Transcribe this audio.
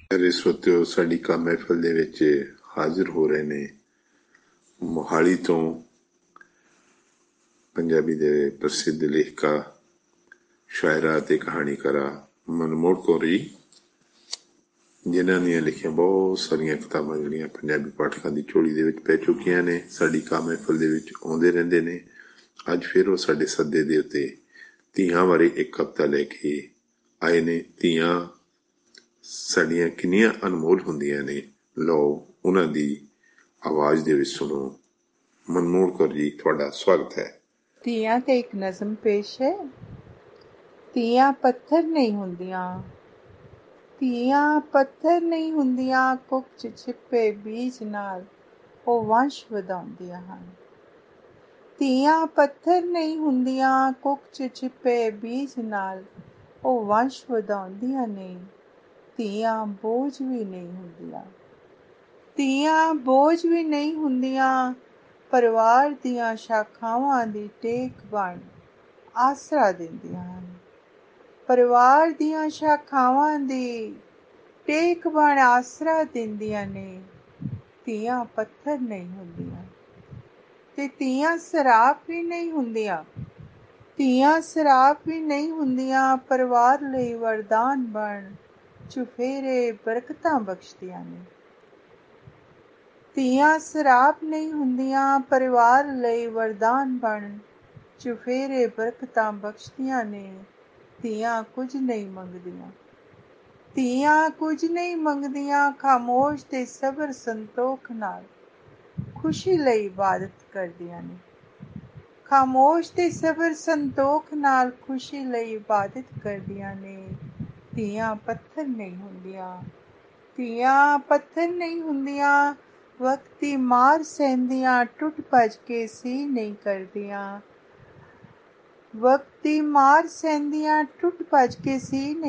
ਇਸ ਵਕਤ ਸਾਡੀ ਕਾ ਮਹਿਫਲ ਦੇ ਵਿੱਚ ਹਾਜ਼ਰ ਹੋ ਰਹੇ ਨੇ ਮੋਹਾਲੀ ਤੋਂ ਪੰਜਾਬੀ ਦੇ ਪ੍ਰਸਿੱਧ ਲੇਖਕਾ ਸ਼ਾਇਰਾ ਅਤੇ ਕਹਾਣੀਕਾਰਾ ਮਨਮੋਹਨ ਕੌਰ ਜੀ, ਜਿਨ੍ਹਾਂ ਦੀਆਂ ਲਿਖੀਆਂ ਬਹੁਤ ਸਾਰੀਆਂ ਕਿਤਾਬਾਂ ਜਿਹੜੀਆਂ ਪੰਜਾਬੀ ਪਾਠਕਾਂ ਦੀ ਝੋਲੀ ਦੇ ਵਿੱਚ ਪੈ ਚੁੱਕੀਆਂ ਨੇ, ਸਾਡੀ ਕਾ ਮਹਿਫਲ ਦੇ ਵਿੱਚ ਆਉਂਦੇ ਰਹਿੰਦੇ ਨੇ। ਅੱਜ ਫਿਰ ਉਹ ਸਾਡੇ ਸੱਦੇ ਦੇ ਉੱਤੇ ਧੀਆਂ ਬਾਰੇ ਇੱਕ ਕਵਿਤਾ ਲੈ ਕੇ ਆਏ ਨੇ। ਧੀਆਂ ਸਾਡੀਆਂ ਕਿੰਨੀਆਂ ਅਨਮੋਲ ਹੁੰਦੀਆਂ ਨੇ, ਲਓ ਉਹਨਾਂ ਦੀ ਆਵਾਜ਼ ਦੇ ਵਿੱਚ ਸੁਣੋ। ਮਨਮੋਹਨ ਕੌਰ ਜੀ, ਤੁਹਾਡਾ ਸਵਾਗਤ ਹੈ। ਧੀਆਂ ਤੇ ਇੱਕ ਨਜ਼ਮ ਪੇਸ਼ ਹੈ। ਧੀਆਂ ਪੱਥਰ ਨਹੀਂ ਹੁੰਦੀਆਂ, ਧੀਆਂ ਪੱਥਰ ਨਹੀਂ ਹੁੰਦੀਆਂ, ਕੁੱਖ 'ਚ ਛਿਪੇ ਬੀਜ ਨਾਲ ਉਹ ਵੰਸ਼ ਵਧਾਉਂਦੀਆਂ ਹਨ। ਧੀਆਂ ਪੱਥਰ ਨਹੀਂ ਹੁੰਦੀਆਂ, ਕੁੱਖ 'ਚ ਛਿਪੇ ਬੀਜ ਨਾਲ ਉਹ ਵੰਸ਼ ਵਧਾਉਂਦੀਆਂ ਨੇ। ਧੀਆਂ ਬੋਝ ਵੀ ਨਹੀਂ ਹੁੰਦੀਆਂ, ਧੀਆਂ ਬੋਝ ਵੀ ਨਹੀਂ ਹੁੰਦੀਆਂ, ਪਰਿਵਾਰ ਦੀਆਂ ਸ਼ਾਖਾਵਾਂ ਦੀ ਟੇਕ ਬਣ ਆਸਰਾ ਦਿੰਦੀਆਂ ਹਨ। ਪਰਿਵਾਰ ਦੀਆਂ ਸ਼ਾਖਾਵਾਂ ਦੀ ਟੇਕ ਬਣ ਆਸਰਾ ਦਿੰਦੀਆਂ ਨੇ। ਧੀਆਂ ਪੱਥਰ ਨਹੀਂ ਹੁੰਦੀਆਂ ਤੇ ਧੀਆਂ ਸਰਾਪ ਵੀ ਨਹੀਂ ਹੁੰਦੀਆਂ, ਧੀਆਂ ਸਰਾਪ ਵੀ ਨਹੀਂ ਹੁੰਦੀਆਂ, ਪਰਿਵਾਰ ਲਈ ਵਰਦਾਨ ਬਣ ਚੁਫੇਰੇ ਬਰਕਤਾਂ ਬਖਸ਼ਦੀਆਂ ਨੇ। ਧੀਆਂ ਸਰਾਪ ਨਹੀਂ ਹੁੰਦੀਆਂ, ਪਰਿਵਾਰ ਲਈ ਵਰਦਾਨ ਬਣ ਚੁਫੇਰੇ ਬਰਕਤਾਂ ਬਖਸ਼ਦੀਆਂ ਨੇ। ਧੀਆਂ ਕੁਝ ਨਹੀਂ ਮੰਗਦੀਆਂ, ਧੀਆਂ ਕੁਝ ਨਹੀਂ ਮੰਗਦੀਆਂ, ਖਾਮੋਸ਼ ਤੇ ਸਬਰ ਸੰਤੋਖ ਨਾਲ ਖੁਸ਼ੀ ਲਈ ਇਬਾਦਤ ਕਰਦੀਆਂ ਨੇ। ਖਾਮੋਸ਼ ਤੇ ਸਬਰ ਸੰਤੋਖ ਨਾਲ ਖੁਸ਼ੀ ਲਈ ਇਬਾਦਤ ਕਰਦੀਆਂ ਨੇ। ਧੀਆਂ ਪੱਥਰ ਨਹੀਂ ਹੁੰਦੀਆਂ, ਧੀਆਂ ਪੱਥਰ ਨਹੀਂ ਹੁੰਦੀਆਂ, ਵਕਤ ਦੀ ਮਾਰ ਸਹਿੰਦੀਆਂ ਟੁੱਟ ਭੱਜ ਕੇ ਸੀ ਨਹੀਂ ਕਰਦੀਆਂ। ਵਕਤ ਦੀ ਮਾਰ ਸਹਿੰਦੀਆਂ ਟੁੱਟ ਭੱਜ ਕੇ ਸੀ ਨਹੀਂ